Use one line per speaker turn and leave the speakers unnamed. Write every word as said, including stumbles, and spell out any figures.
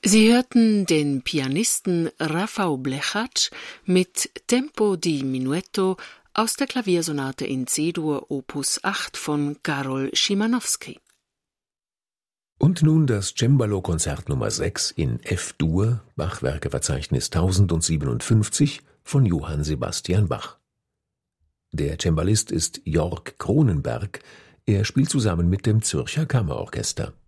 Sie hörten den Pianisten Rafał Blechacz mit Tempo di Minuetto aus der Klaviersonate in C-Dur Opus acht von Karol Szymanowski.
Und nun das Cembalo-Konzert Nummer sechs in F-Dur, Bach-Werkeverzeichnis tausendsiebenundfünfzig von Johann Sebastian Bach. Der Cembalist ist Jörg Cronenberg, er spielt zusammen mit dem Zürcher Kammerorchester.